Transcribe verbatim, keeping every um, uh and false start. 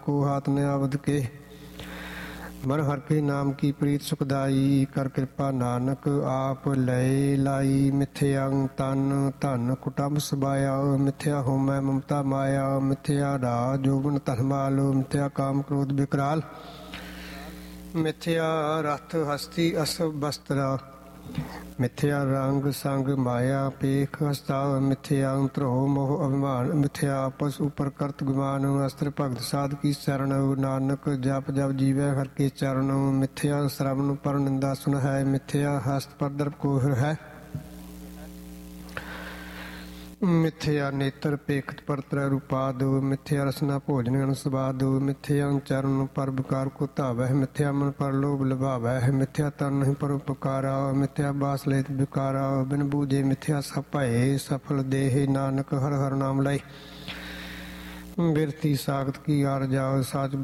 को हाथ न आवद के। मर हर के नाम की प्रीत सुखदाई, कर कृपा नानक आप लय लाई। मिथ्या तन धन कुटुंब सबाया, मिथ्या होमै ममता माया। मिथ्या राज जोबन धनमाल, मिथ्या काम क्रोध विकराल। मिथ्या रथ हस्ती अस वस्त्रा, मिथ्या रंग संग माया पेख हस्ता। मिथ्या ध्रोह मोह अभिमान, मिथ्या पशु प्रकृत गुमान। अस्त्र भगत साध की शरण, नानक जप जप जीवै हर के चरण। मिथ्या श्रवण पर निंदा सुन है, मिथ्या हस्त पर दर्प कोहर है। मिथ्या नेत्र पेखत पर त्रय रूपाद, मिथ्या रसना भोजन अनुस्वाद। मिथ्या चरण पर विकार को धावै, मिथ्या मन पर लोभ लुभावै। मिथ्या तन नहीं पर उपकारा, मिथ्या बास लेत विकारा। बिन बूझे मिथ्या सब भये, सफल देह नानक हर हर नाम लय। बिरती सागत की आर जाओ, साच